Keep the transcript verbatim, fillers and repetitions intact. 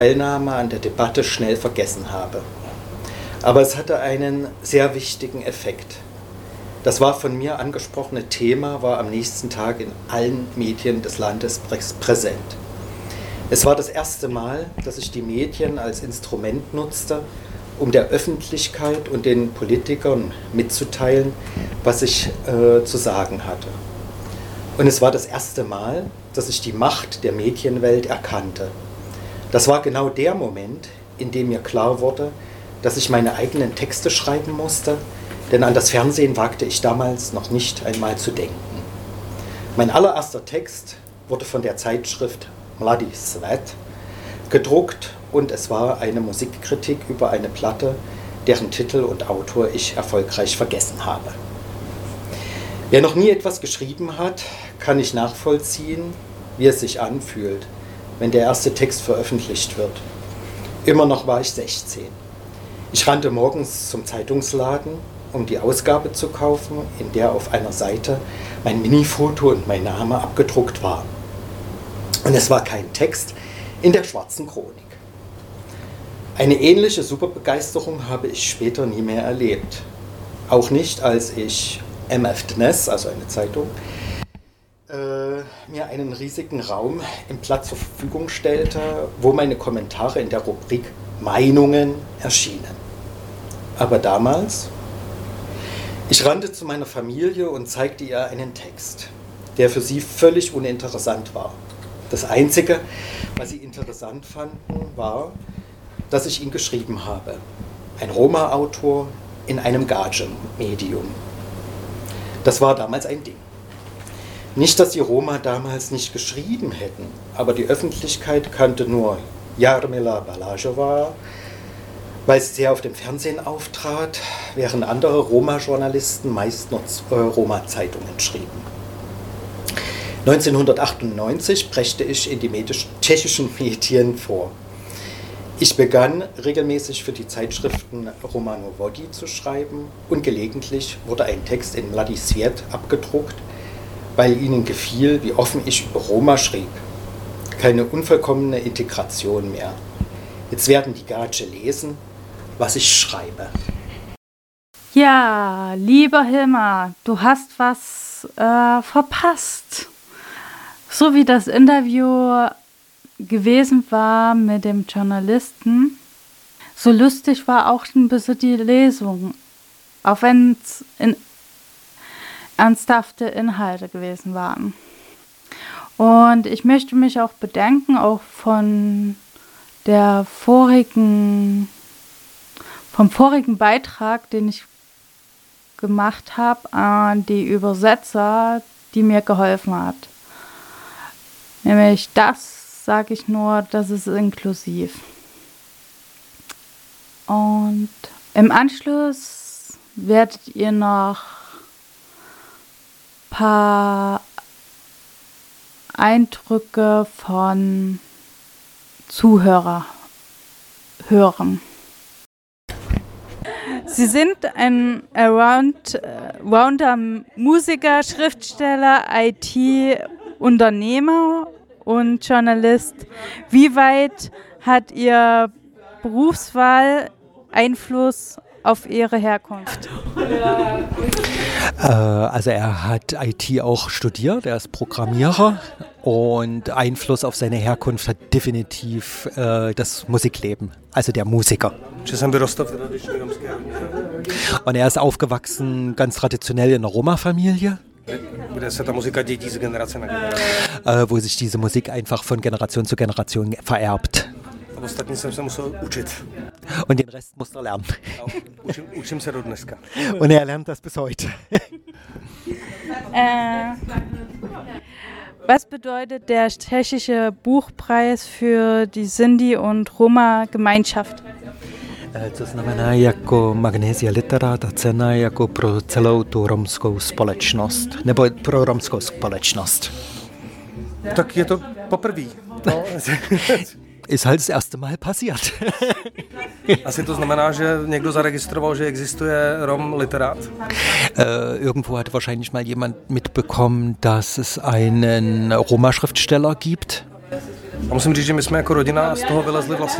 Teilnahme an der Debatte schnell vergessen habe. Aber es hatte einen sehr wichtigen Effekt. Das war von mir angesprochene Thema war am nächsten Tag in allen Medien des Landes präsent. Es war das erste Mal, dass ich die Medien als Instrument nutzte, um der Öffentlichkeit und den Politikern mitzuteilen, was ich äh, zu sagen hatte. Und es war das erste Mal, dass ich die Macht der Medienwelt erkannte. Das war genau der Moment, in dem mir klar wurde, dass ich meine eigenen Texte schreiben musste, denn an das Fernsehen wagte ich damals noch nicht einmal zu denken. Mein allererster Text wurde von der Zeitschrift Mladý Svět gedruckt und es war eine Musikkritik über eine Platte, deren Titel und Autor ich erfolgreich vergessen habe. Wer noch nie etwas geschrieben hat, kann nicht nachvollziehen, wie es sich anfühlt, wenn der erste Text veröffentlicht wird. Immer noch war ich sechzehn. Ich rannte morgens zum Zeitungsladen, um die Ausgabe zu kaufen, in der auf einer Seite mein Minifoto und mein Name abgedruckt war. Und es war kein Text in der Schwarzen Chronik. Eine ähnliche Superbegeisterung habe ich später nie mehr erlebt. Auch nicht, als ich M F Dnes, also eine Zeitung, äh, mir einen riesigen Raum im Blatt zur Verfügung stellte, wo meine Kommentare in der Rubrik Meinungen erschienen. Aber damals, ich rannte zu meiner Familie und zeigte ihr einen Text, der für sie völlig uninteressant war. Das Einzige, was sie interessant fanden, war, dass ich ihn geschrieben habe. Ein Roma-Autor in einem Gage-Medium. Das war damals ein Ding. Nicht, dass die Roma damals nicht geschrieben hätten, aber die Öffentlichkeit kannte nur Jarmila Balašová, weil sie sehr auf dem Fernsehen auftrat, während andere Roma-Journalisten meist noch äh, Roma-Zeitungen schrieben. neunzehnhundertachtundneunzig brächte ich in die medisch- tschechischen Medien vor. Ich begann regelmäßig für die Zeitschriften Romano Vody zu schreiben und gelegentlich wurde ein Text in Mladý Svět abgedruckt, weil ihnen gefiel, wie offen ich über Roma schrieb. Keine unvollkommene Integration mehr. Jetzt werden die Gage lesen, was ich schreibe. Ja, lieber Hilmar, du hast was äh, verpasst. So wie das Interview gewesen war mit dem Journalisten, so lustig war auch ein bisschen die Lesung, auch wenn es in ernsthafte Inhalte gewesen waren. Und ich möchte mich auch bedanken, auch von der vorigen, vom vorigen Beitrag, den ich gemacht habe, an die Übersetzer, die mir geholfen hat. Nämlich das, sage ich nur, das ist inklusiv. Und im Anschluss werdet ihr noch ein paar Eindrücke von Zuhörer hören. Sie sind ein Allrounder Musiker, Schriftsteller, I T-Unternehmer und Journalist. Wie weit hat Ihr Berufswahl Einfluss auf Ihre Herkunft? Äh, also er hat I T auch studiert, er ist Programmierer und Einfluss auf seine Herkunft hat definitiv äh, das Musikleben, also der Musiker. Und er ist aufgewachsen ganz traditionell in einer Roma-Familie. Äh, wo sich diese Musik einfach von Generation zu Generation vererbt. Und den Rest muss er lernen. Und er lernt das bis heute. äh, was bedeutet der tschechische Buchpreis für die Sinti- und Roma-Gemeinschaft? To znamená jako Magnesia Litera, ta cena jako pro celou tu romskou společnost, nebo pro romskou společnost. Tak je to poprvé. No. Ist halt das erste Mal passiert. Asi to znamená, že někdo zaregistroval, že existuje Rom-Literát? Äh, irgendwo hat wahrscheinlich mal jemand mitbekommen, dass es einen Roma-Schriftsteller gibt. A musím říct, že my jsme jako rodina z toho vylezli vlastně